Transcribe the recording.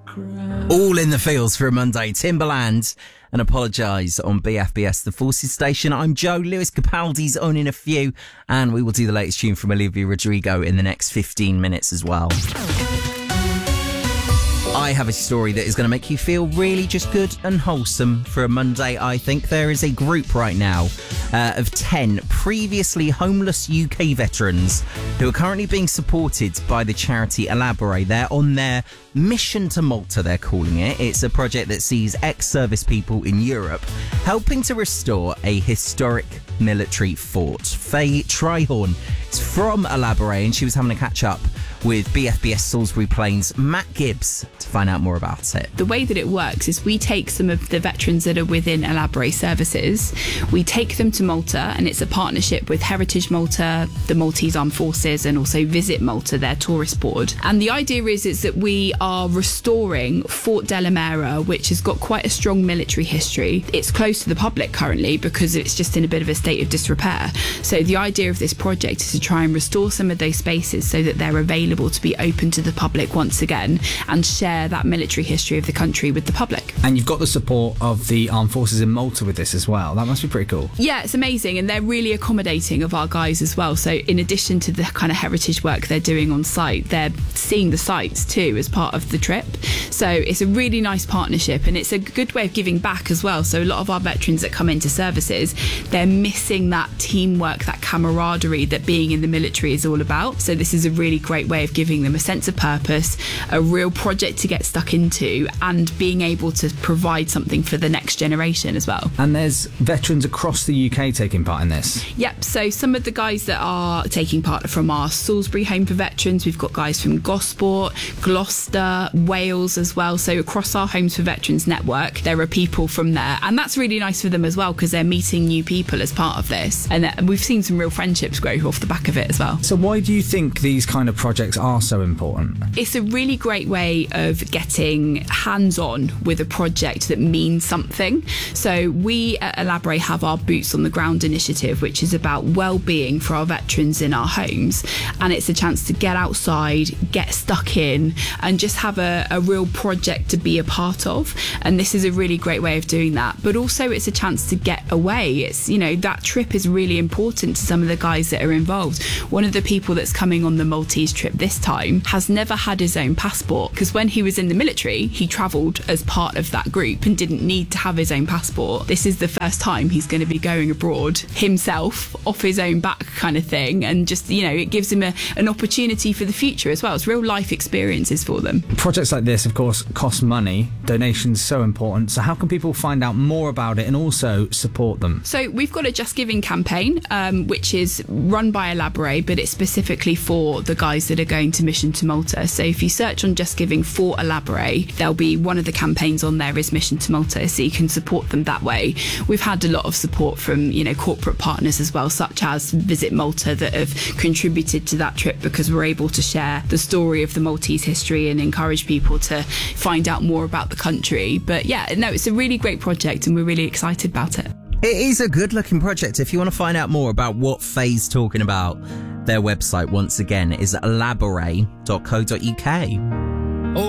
All in the fields for a Monday. Timberland and Apologise on BFBS, the Forces Station. I'm Joe. Lewis Capaldi's on in a few, and we will do the latest tune from Olivia Rodrigo in the next 15 minutes as well. I have a story that is going to make you feel really just good and wholesome for a Monday, I think. There is a group right now of 10 previously homeless UK veterans who are currently being supported by the charity Elaborate. They're on their Mission to Malta, they're calling it. It's a project that sees ex-service people in Europe helping to restore a historic military fort. Faye Trihorn is from Elaborate, and she was having a catch-up with BFBS Salisbury Plains' Matt Gibbs to find out more about it. The way that it works is we take some of the veterans that are within Elaborate services, we take them to Malta, and it's a partnership with Heritage Malta, the Maltese Armed Forces, and also Visit Malta, their tourist board. And the idea is that we are restoring Fort Delamera, which has got quite a strong military history. It's closed to the public currently because it's just in a bit of a state of disrepair. So the idea of this project is to try and restore some of those spaces so that they're available to be open to the public once again and share that military history of the country with the public. And you've got the support of the Armed Forces in Malta with this as well. That must be pretty cool. Yeah, it's amazing, and they're really accommodating of our guys as well. So in addition to the kind of heritage work they're doing on site, they're seeing the sites too as part of the trip. So it's a really nice partnership, and it's a good way of giving back as well. So a lot of our veterans that come into services, they're missing that teamwork, that camaraderie that being in the military is all about. So this is a really great way of giving them a sense of purpose, a real project to get stuck into, and being able to provide something for the next generation as well. And there's veterans across the UK taking part in this? Yep, so some of the guys that are taking part are from our Salisbury Home for Veterans. We've got guys from Gosport, Gloucester, Wales as well. So across our Homes for Veterans network, there are people from there. And that's really nice for them as well, because they're meeting new people as part of this. And we've seen some real friendships grow off the back of it as well. So why do you think these kind of projects are so important? It's a really great way of getting hands-on with a project that means something. So we at Elaborate have our Boots on the Ground initiative, which is about well-being for our veterans in our homes. And it's a chance to get outside, get stuck in, and just have a real project to be a part of. And this is a really great way of doing that. But also it's a chance to get away. It's, you know, that trip is really important to some of the guys that are involved. One of the people that's coming on the Maltese trip this time has never had his own passport, because when he was in the military, he travelled as part of that group and didn't need to have his own passport. This is the first time he's going to be going abroad himself, off his own back kind of thing. And just, you know, it gives him an opportunity for the future as well. It's real life experiences for them. Projects like this, of course, cost money. Donations so important. So how can people find out more about it and also support them? So we've got a Just Giving campaign, which is run by Elaborate, but it's specifically for the guys that are going to Mission to Malta. So if you search on Just Giving for Elaborate, there'll be one of the campaigns on there is Mission to Malta, so you can support them that way. We've had a lot of support from, you know, corporate partners as well, such as Visit Malta, that have contributed to that trip, because we're able to share the story of the Maltese history and encourage people to find out more about the country. But yeah, no, it's a really great project and we're really excited about it. It is a good-looking project. If you want to find out more about what Faye's talking about, their website, once again, is elaborate.co.uk.